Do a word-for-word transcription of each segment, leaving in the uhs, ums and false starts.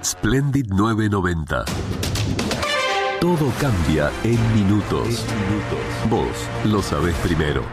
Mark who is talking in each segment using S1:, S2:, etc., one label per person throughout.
S1: Splendid nueve noventa. Todo cambia en minutos. En minutos. Vos lo sabés primero.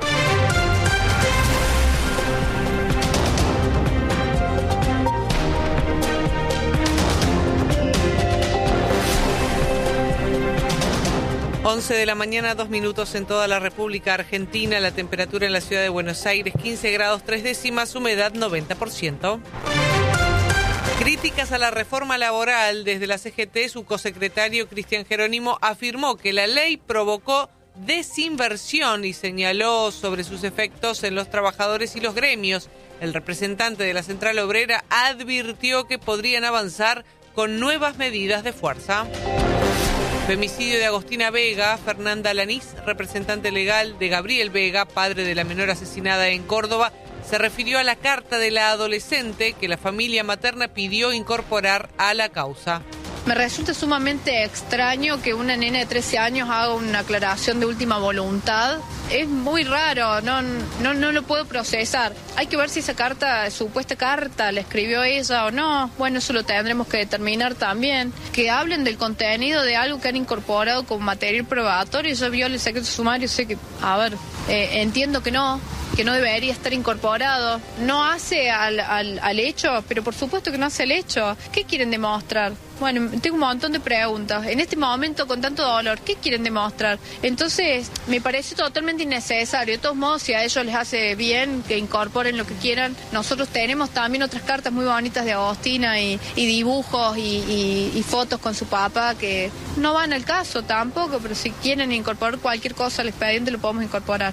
S2: once de la mañana, dos minutos en toda la República Argentina. La temperatura en la ciudad de Buenos Aires, quince grados tres décimas, humedad noventa por ciento. Críticas a la reforma laboral. Desde la C G T, su cosecretario Cristian Jerónimo afirmó que la ley provocó desinversión y señaló sobre sus efectos en los trabajadores y los gremios. El representante de la Central Obrera advirtió que podrían avanzar con nuevas medidas de fuerza. Femicidio de Agostina Vega. Fernanda Lanís, representante legal de Gabriel Vega, padre de la menor asesinada en Córdoba, se refirió a la carta de la adolescente que la familia materna pidió incorporar a la causa.
S3: Me resulta sumamente extraño que una nena de trece años haga una aclaración de última voluntad. Es muy raro, no, no, no lo puedo procesar. Hay que ver si esa carta, supuesta carta, la escribió ella o no. Bueno, eso lo tendremos que determinar también. Que hablen del contenido de algo que han incorporado como material probatorio. Yo vio el secreto sumario, sé que, a ver, eh, entiendo que no. que no debería estar incorporado. No hace al, al, al hecho, pero por supuesto que no hace el hecho. ¿Qué quieren demostrar? Bueno, tengo un montón de preguntas. En este momento, con tanto dolor, ¿qué quieren demostrar? Entonces, me parece totalmente innecesario. De todos modos, si a ellos les hace bien que incorporen lo que quieran, nosotros tenemos también otras cartas muy bonitas de Agostina y, y dibujos y, y, y fotos con su papá que no van al caso tampoco, pero si quieren incorporar cualquier cosa al expediente, lo podemos incorporar.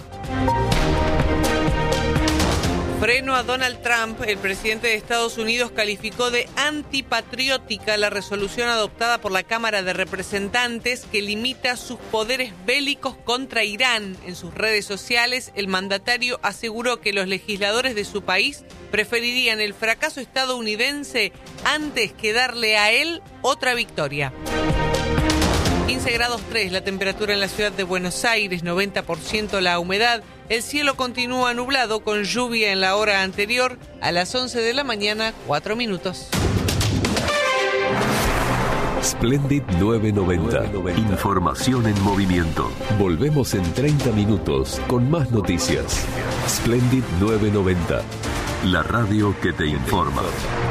S2: Freno a Donald Trump. El presidente de Estados Unidos calificó de antipatriótica la resolución adoptada por la Cámara de Representantes que limita sus poderes bélicos contra Irán. En sus redes sociales, el mandatario aseguró que los legisladores de su país preferirían el fracaso estadounidense antes que darle a él otra victoria. quince grados tres la temperatura en la ciudad de Buenos Aires, noventa por ciento la humedad. El cielo continúa nublado con lluvia en la hora anterior. A las once de la mañana, cuatro minutos.
S1: Splendid nueve noventa. Información en movimiento. Volvemos en treinta minutos con más noticias. Splendid nueve noventa. La radio que te informa.